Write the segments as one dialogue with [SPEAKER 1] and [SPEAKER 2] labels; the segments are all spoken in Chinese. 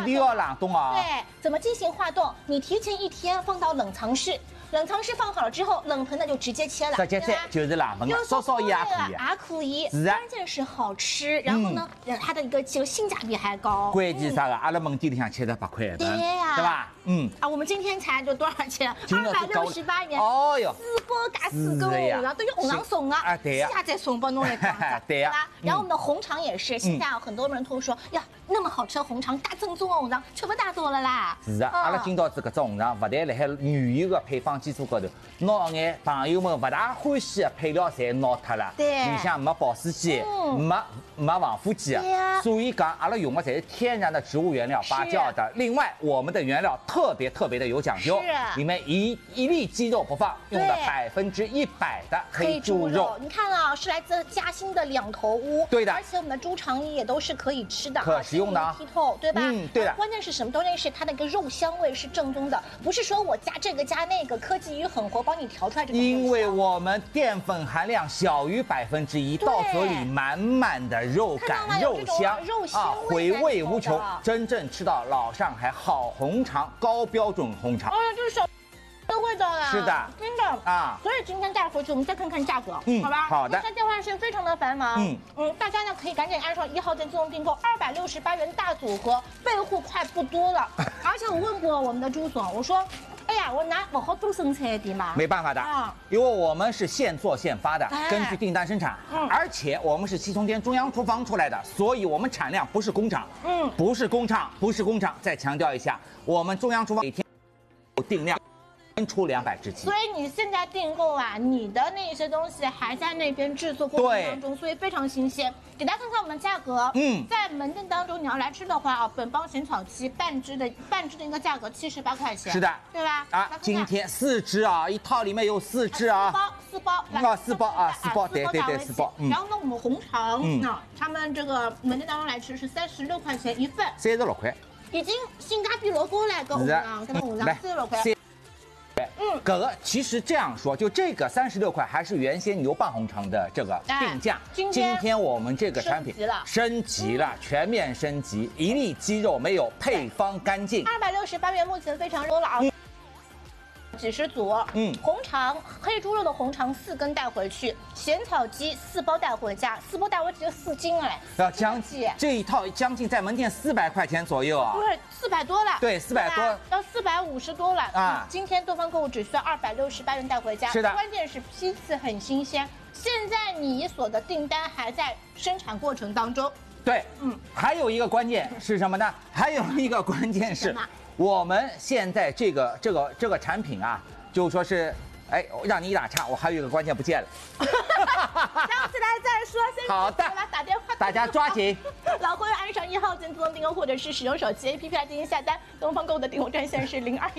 [SPEAKER 1] 定要冷冻啊。
[SPEAKER 2] 对，怎么进行化冻？你提前1天放到冷藏室。冷藏室放好了之后，冷盆的就直接切了，
[SPEAKER 1] 直接切就是冷盆了，稍稍也可以，
[SPEAKER 2] 也可以。
[SPEAKER 1] 是啊，
[SPEAKER 2] 关键是好吃，然后呢，它的这个性价比还高。
[SPEAKER 1] 关键啥个？阿拉门店里向78块一份，对吧？
[SPEAKER 2] 我们今天才就多少钱？268元。
[SPEAKER 1] 哦哟
[SPEAKER 2] ，4包加4个，然后都有红肠送啊，
[SPEAKER 1] 啊对呀，
[SPEAKER 2] 下再送帮侬来讲，
[SPEAKER 1] 对呀。
[SPEAKER 2] 然后我们的红肠也是，现在很多人都说呀，那么好吃的红肠，大正宗的红肠，吃不大做了啦。
[SPEAKER 1] 是啊，阿拉今朝子搿只红肠，不但辣海原有的配方基础高头。拿眼朋友们不大欢喜的配料侪拿脱了，
[SPEAKER 2] 对，
[SPEAKER 1] 里向没保湿剂，没防腐剂，所以讲阿拉用的侪是天然的植物原料发酵的。另外，我们的原料特别的有讲究，里面一粒鸡肉不放，用的100%的黑猪肉。
[SPEAKER 2] 你看啊，是来自嘉兴的2头乌，
[SPEAKER 1] 对的，
[SPEAKER 2] 而且我们的猪肠也都是可以吃的，
[SPEAKER 1] 可食用的啊，
[SPEAKER 2] 剔透，对吧？
[SPEAKER 1] 对的。
[SPEAKER 2] 关键是什么？关键是它那个肉香味是正宗的，不是说我加这个加那个，科技与狠活帮你调出来这个。
[SPEAKER 1] 因为我们淀粉含量小于1%，到嘴里满满的肉感、肉香啊，回味无穷，真正吃到老上海好红肠、高标准红肠。
[SPEAKER 2] 就是小的味道啦。
[SPEAKER 1] 是的，
[SPEAKER 2] 真的啊。所以今天带回去，我们再看看价格，好吧？
[SPEAKER 1] 好的。
[SPEAKER 2] 现在电话线非常的繁忙，大家呢可以赶紧按上1号店自动订购，268元大组合，备货快不多了。而且我问过我们的朱总，我说。哎呀，我拿不好多生产的嘛，
[SPEAKER 1] 没办法的，因为我们是现做现发的，根据订单生产，而且我们是西充店中央厨房出来的，所以我们产量不是工厂，不是工厂。再强调一下，我们中央厨房每天有定量。出200只鸡，
[SPEAKER 2] 所以你现在订购啊，你的那些东西还在那边制作过程当中，所以非常新鲜。给大家看看我们价格，在门店当中你要来吃的话啊，本帮咸草鸡半只的一个价格78块钱，
[SPEAKER 1] 是的，
[SPEAKER 2] 对吧？
[SPEAKER 1] 啊，今天4只啊，一套里面有4只啊
[SPEAKER 2] ，4包，
[SPEAKER 1] 4包，对，4包。
[SPEAKER 2] 然后呢，我们红肠，他们这个门店当中来吃是36块钱一份
[SPEAKER 1] ，36块，
[SPEAKER 2] 已经性价比老高了，个红肠，跟红肠36块。
[SPEAKER 1] 这个其实这样说，就这个36块还是原先牛蒡红肠的这个定价。今天我们这个产品升级了，全面升级，一粒鸡肉没有，配方干净。
[SPEAKER 2] 268元，目前非常多了啊。几十组，红肠黑猪肉的红肠4根带回去，咸草鸡4包带回家，4包带回去就4斤哎，
[SPEAKER 1] 要将近这一套将近在门店400块钱左右啊，
[SPEAKER 2] 不是400多了，
[SPEAKER 1] 对，400多，
[SPEAKER 2] 要450多了啊。今天东方购物只需要268元带回家，
[SPEAKER 1] 是的，
[SPEAKER 2] 关键是批次很新鲜，现在你所的订单还在生产过程当中。
[SPEAKER 1] 对，还有一个关键是什么呢？还有一个关键是。我们现在这个产品啊，就说是，哎，让你一打岔，我还有一个关键不见了。
[SPEAKER 2] 想起来再说，
[SPEAKER 1] 好的，
[SPEAKER 2] 打电话，
[SPEAKER 1] 大家抓紧。
[SPEAKER 2] 老公要按上1号店自动订购，或者是使用手机 APP 来进行下单。东方购物的订货专线是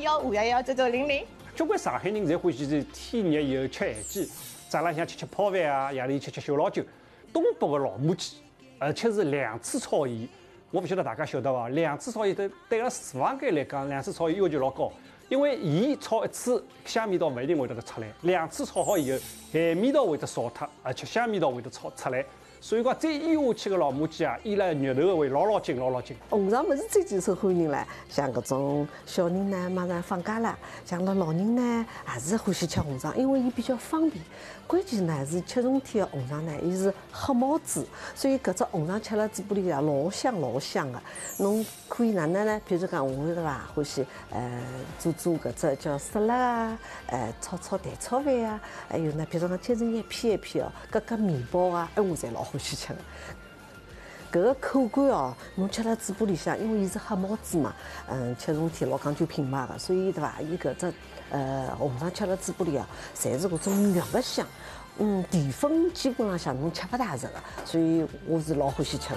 [SPEAKER 2] 0215119900。
[SPEAKER 3] 交关上海人侪欢喜是天热以后吃咸鸡，早浪向吃泡饭啊，夜里吃小老酒。东北的老母鸡，而且是2次炒盐。我不晓得大家晓得伐？2次炒盐对阿拉厨房间来讲，2次炒盐要求老高，因为盐炒1次，香味道不一定会得出来，2次炒好以后，咸味道会得少脱，而且香味道会得出来。所以讲，再腌下去个老母鸡啊，腌了肉头会老紧。
[SPEAKER 4] 红肠么是最受欢迎了，像搿种小人呢，马上放假了，像老人呢，也是欢喜吃红肠，因为伊比较方便。关键呢是吃冬天的红肠呢，伊是黑毛猪，所以搿只红肠吃了嘴巴里啊，老香的。侬可以哪能呢？比如讲我对伐，欢喜做搿只叫沙拉啊，炒蛋炒饭啊，还有呢，比如讲切成一片哦，搿面包啊，我侪老欢喜吃的。搿个口感哦，侬吃了嘴巴里向，因为伊是黑毛猪嘛，吃冬天老讲究品牌的，所以对伐？伊搿只红肠吃了嘴巴里啊，侪是搿种肉的香。淀粉基本浪向侬吃不大着的，所以我是老欢喜吃的。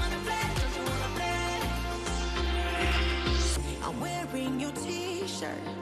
[SPEAKER 5] I'm wearing your T-shirt.